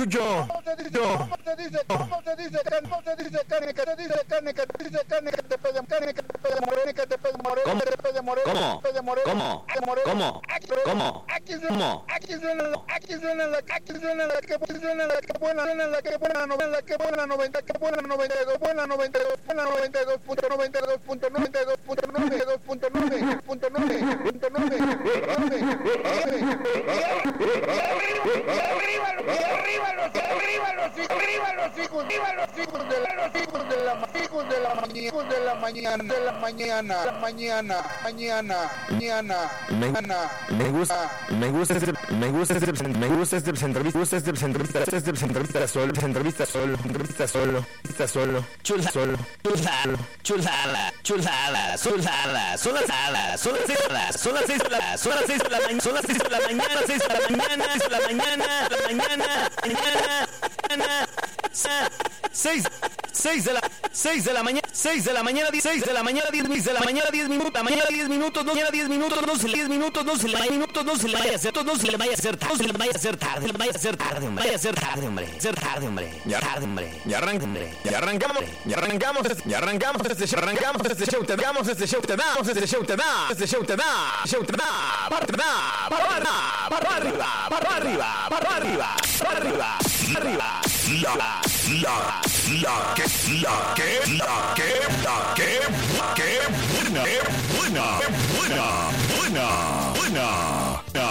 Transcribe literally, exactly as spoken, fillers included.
Chucho. ¿Cómo se dice? ¿Cómo se dice? ¿Cómo se dice? ¿Cómo se dice carne? ¿Qué se dice carne? ¿Qué se dice carne? ¿Qué te puede carne? ¿Qué te puede morir? ¿Qué te puede morir? ¿Cómo? ¿Qué te puede morir? ¿Cómo? ¿Qué te puede morir? ¿Cómo? ¿Qué te morir? ¿Cómo? Aquí ¿Cómo? Aquí suena, ¿Cómo? aquí suena, la- aquí suena, la- aquí suena la que suena la que buena, suena la que buena novela, la que buena noventa, que buena noventa y dos, buena noventa y dos, buena noventa y dos punto noventa y dos punto noventa y dos punto noventa y dos punto nueve, punto nueve, punto nueve, y arriba los, y arriba los, y arriba los, y arriba los hijos, arriba los hijos de la, los hijos de la, hijos de la mañana, hijos de la mañana, de la mañana, la mañana, mañana, mañana, Me, mañana, me gusta, me gusta este, me gusta este, me gusta este entrevista, gusta este entrevista, este entrevista solo, entrevista solo, entrevista solo, entrevista solo, chula, solo, chulada, chulada, chulada, chulada, son las alas, son las seis de la, son las seis de la, son las seis de la mañana, son las seis de la mañana, seis de la mañana, seis de la mañana, la mañana, mañana, mañana, seis, seis de la, seis de la mañana, seis de la mañana, seis de la mañana, diez de la mañana, diez minutos, la mañana, diez minutos, no, mañana, diez minutos, no se le, diez minutos, no se le vaya, minutos, no se le vaya a hacer, no se le vaya a hacer tarde, no se le vaya a hacer tarde, vaya a ser tarde, hombre, vaya a ser tarde, hombre, ser tarde, hombre, ya tarde, hombre, ya arranca, hombre, ya arrancamos, ya arrancamos, ya arrancamos este show, arrancamos este show, te damos este show, te damos este show, te da, este show te da, show te da, para, te da, para arriba, para arriba, para arriba, para arriba, para arriba, arriba, la, la, la, que, la, que, la, que, la, que, que, buena, que buena, que buena, buena.